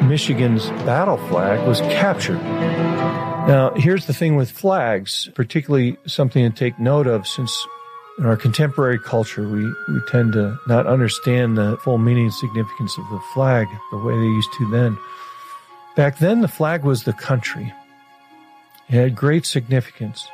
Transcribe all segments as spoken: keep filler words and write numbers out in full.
Michigan's battle flag was captured. Now, here's the thing with flags, particularly something to take note of, since in our contemporary culture, we, we tend to not understand the full meaning and significance of the flag the way they used to then. Back then, the flag was the country. It had great significance.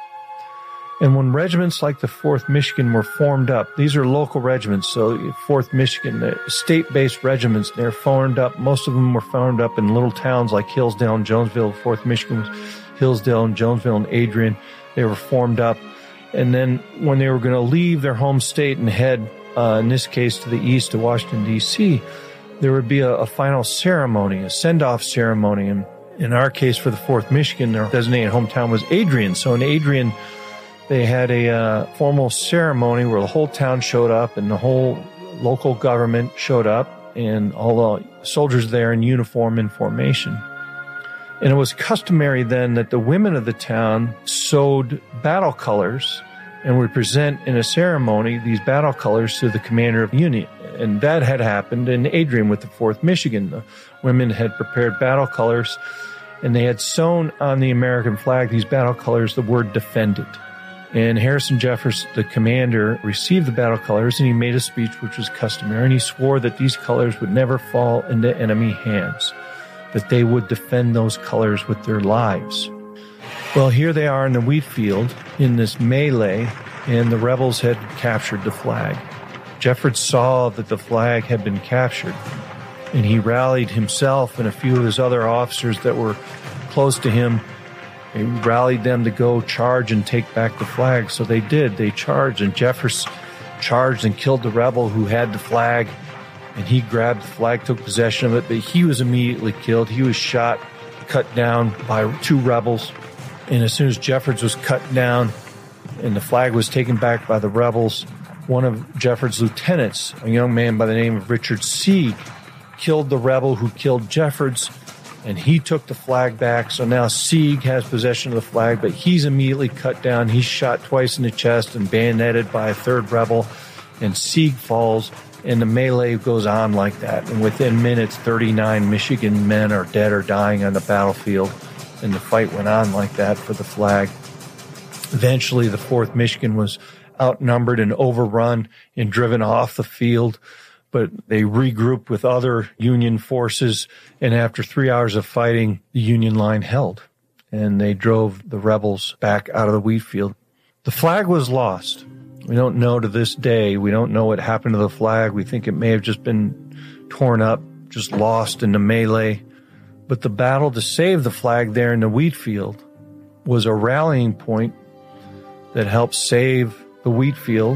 And when regiments like the fourth Michigan were formed up, these are local regiments, so fourth Michigan, the state-based regiments, they're formed up. Most of them were formed up in little towns like Hillsdale and Jonesville. fourth Michigan was Hillsdale and Jonesville and Adrian. They were formed up. And then when they were going to leave their home state and head, uh, in this case, to the east, to Washington, D C, there would be a, a final ceremony, a send-off ceremony. And in our case, for the fourth Michigan, their designated hometown was Adrian. So in Adrian, they had a uh, formal ceremony where the whole town showed up and the whole local government showed up and all the soldiers there in uniform and formation. And it was customary then that the women of the town sewed battle colors and would present in a ceremony these battle colors to the commander of the Union. And that had happened in Adrian with the fourth Michigan. The women had prepared battle colors and they had sewn on the American flag, these battle colors, the word defended. And Harrison Jeffers, the commander, received the battle colors and he made a speech which was customary, and he swore that these colors would never fall into enemy hands, that they would defend those colors with their lives. Well, here they are in the wheat field in this melee, and the rebels had captured the flag. Jeffords saw that the flag had been captured, and he rallied himself and a few of his other officers that were close to him. He rallied them to go charge and take back the flag. So they did. They charged, and Jeffords charged and killed the rebel who had the flag. And he grabbed the flag, took possession of it, but he was immediately killed. He was shot, cut down by two rebels. And as soon as Jeffords was cut down and the flag was taken back by the rebels, one of Jeffords' lieutenants, a young man by the name of Richard Sieg, killed the rebel who killed Jeffords, and he took the flag back. So now Sieg has possession of the flag, but he's immediately cut down. He's shot twice in the chest and bayoneted by a third rebel, and Sieg falls. And the melee goes on like that. And within minutes, thirty-nine Michigan men are dead or dying on the battlefield. And the fight went on like that for the flag. Eventually, the fourth Michigan was outnumbered and overrun and driven off the field. But they regrouped with other Union forces. And after three hours of fighting, the Union line held. And they drove the rebels back out of the wheat field. The flag was lost. We don't know to this day. We don't know what happened to the flag. We think it may have just been torn up, just lost in the melee. But the battle to save the flag there in the wheat field was a rallying point that helped save the wheat field,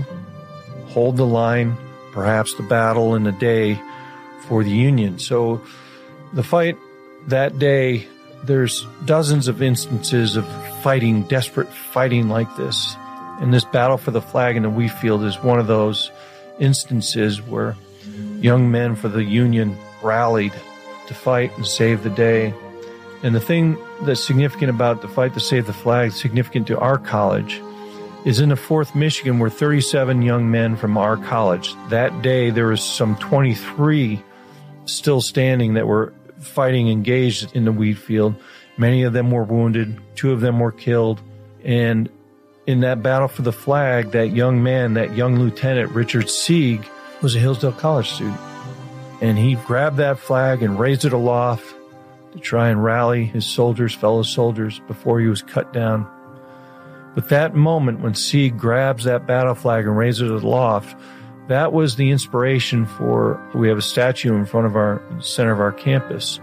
hold the line, perhaps the battle in the day for the Union. So the fight that day, there's dozens of instances of fighting, desperate fighting like this. And this battle for the flag in the wheat field is one of those instances where young men for the Union rallied to fight and save the day. And the thing that's significant about the fight to save the flag, significant to our college, is in the fourth Michigan were thirty-seven young men from our college. That day there was some twenty-three still standing that were fighting engaged in the wheat field. Many of them were wounded. Two of them were killed. And in that battle for the flag, that young man, that young lieutenant, Richard Sieg, was a Hillsdale College student. And he grabbed that flag and raised it aloft to try and rally his soldiers, fellow soldiers, before he was cut down. But that moment when Sieg grabs that battle flag and raises it aloft, that was the inspiration for, we have a statue in front of our center of our campus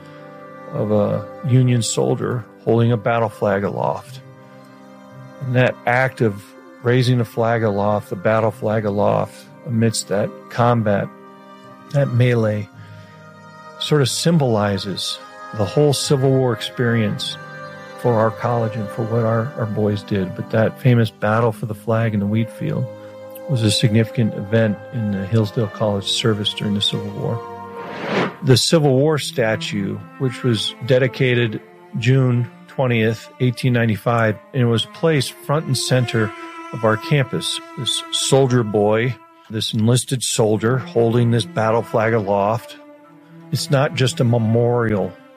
of a Union soldier holding a battle flag aloft. And that act of raising the flag aloft, the battle flag aloft, amidst that combat, that melee, sort of symbolizes the whole Civil War experience for our college and for what our, our boys did. But that famous battle for the flag in the wheat field was a significant event in the Hillsdale College service during the Civil War. The Civil War statue, which was dedicated June twentieth, eighteen ninety-five, and it was placed front and center of our campus. This soldier boy, this enlisted soldier holding this battle flag aloft. It's not just a memorial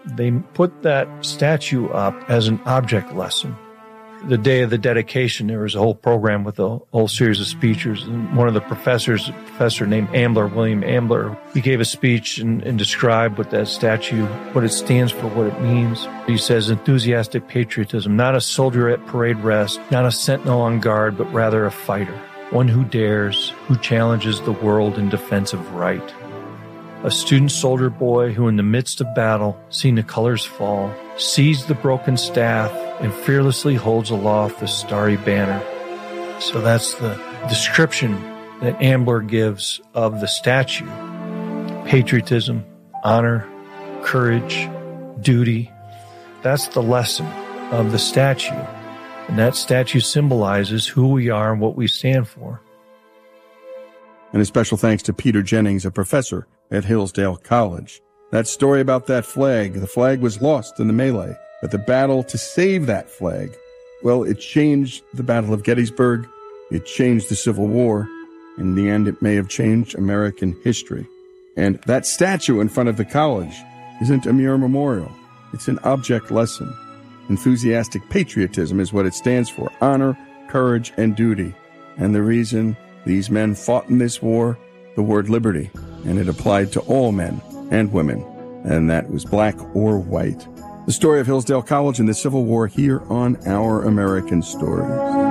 they put that statue up as an object lesson. The day of the dedication, there was a whole program with a whole series of speeches. And one of the professors, a professor named Ambler, William Ambler, he gave a speech and, and described what that statue, what it stands for, what it means. He says, enthusiastic patriotism, not a soldier at parade rest, not a sentinel on guard, but rather a fighter, one who dares, who challenges the world in defense of right. A student soldier boy who in the midst of battle, seeing the colors fall, sees the broken staff and fearlessly holds aloft the starry banner. So that's the description that Ambler gives of the statue. Patriotism, honor, courage, duty. That's the lesson of the statue. And that statue symbolizes who we are and what we stand for. And a special thanks to Peter Jennings, a professor at Hillsdale College. That story about that flag, the flag was lost in the melee, but the battle to save that flag, well, it changed the Battle of Gettysburg, it changed the Civil War. In the end, it may have changed American history. And that statue in front of the college isn't a mere memorial. It's an object lesson. Enthusiastic patriotism is what it stands for. Honor, courage, and duty. And the reason these men fought in this war, the word liberty, and it applied to all men and women, and that was black or white. The story of Hillsdale College and the Civil War here on Our American Stories.